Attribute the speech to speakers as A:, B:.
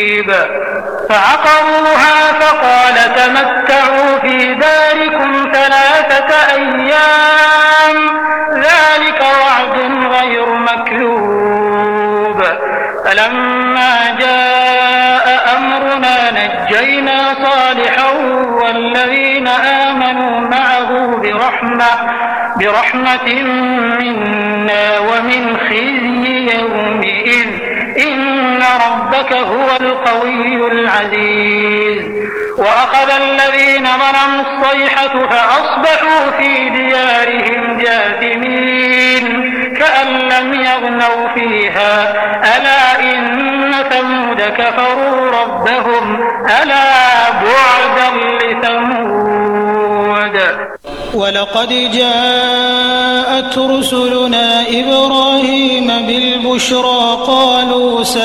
A: فعقروها فقال تمتعوا في داركم 3 أيام ذلك وعد غير مكذوب. فلما جاء أمرنا نجينا صالحا والذين آمنوا معه برحمة منا ومن خزي يومئذ إن ربك هو القوي العزيز. وأخذ الذين ظلموا الصيحة فأصبحوا في ديارهم جاثمين كأن لم يغنوا فيها ألا إن ثمود كفروا ربهم ألا بعدا لثمود.
B: ولقد جاءت رسلنا إبراهيم بالبشرى قالوا